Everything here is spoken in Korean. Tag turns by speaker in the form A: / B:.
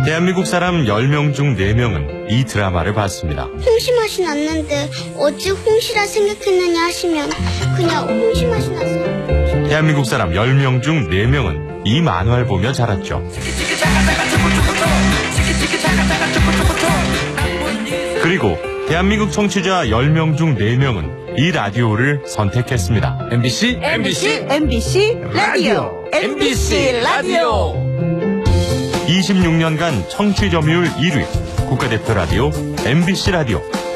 A: 대한민국 사람 10명 중 4명은 이 드라마를 봤습니다.
B: 홍시 맛이 났는데 어찌 홍시라 생각했느냐 하시면 그냥 홍시 맛이 났어요.
A: 대한민국 사람 10명 중 4명은 이 만화를 보며 자랐죠. 그리고 대한민국 청취자 10명 중 4명은 이 라디오를 선택했습니다.
C: MBC 라디오. MBC 라디오.
A: 26년간 청취 점유율 1위 국가대표 라디오 MBC 라디오.